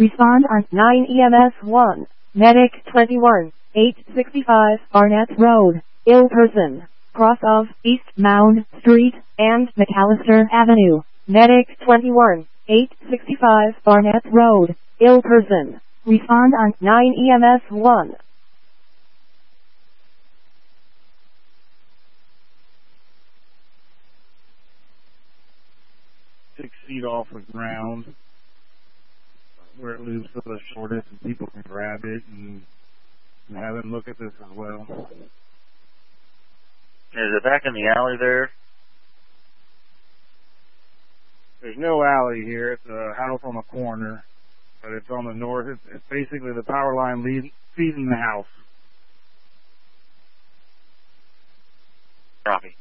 Respond on 9 EMS 1. Medic 21, 865 Barnett Road, ill person, cross of East Mound Street and McAllister Avenue. Medic 21, 865 Barnett Road, ill person. Respond on 9 EMS 1. 6 feet off the ground, where it moves to the shortest, and people can grab it and have them look at this as well. Is it back in the alley there? There's no alley here. It's a house on a corner, but it's on the north. It's basically the power line feeding the house. Copy.